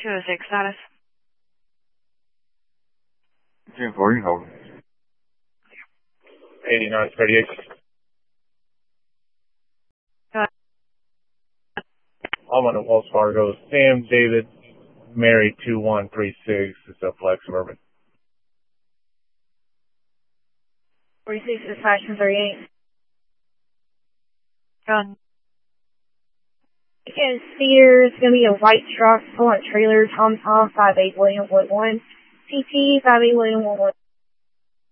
206 status. 10-4, you can hold. 8938. I'm on a Wells Fargo. Sam David, Mary 2136. It's a Flex Suburban. 46 dispatch 38. Gun. Okay, Cedar, it's going to be a white truck, full of trailer, Tom 58 William Wood 1, CT 58 William Wood 1.